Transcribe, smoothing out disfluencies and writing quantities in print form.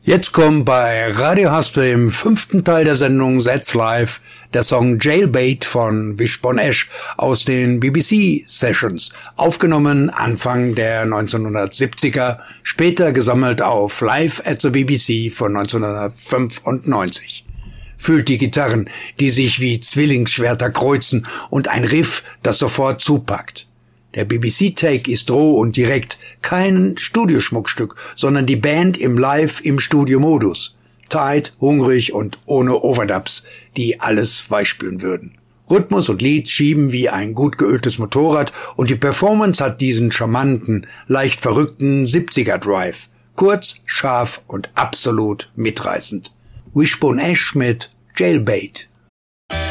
Jetzt kommt bei Radio Haspel im 5. Teil der Sendung That's Live der Song Jailbait von Wishbone Ash aus den BBC-Sessions, aufgenommen Anfang der 1970er, später gesammelt auf Live at the BBC von 1995. Fühlt die Gitarren, die sich wie Zwillingsschwerter kreuzen und ein Riff, das sofort zupackt. Der BBC-Take ist roh und direkt, kein Studioschmuckstück, sondern die Band im Live-im-Studio-Modus. Tight, hungrig und ohne Overdubs, die alles weichspülen würden. Rhythmus und Lied schieben wie ein gut geöltes Motorrad und die Performance hat diesen charmanten, leicht verrückten 70er-Drive. Kurz, scharf und absolut mitreißend. Wishbone Ash mit Jailbait.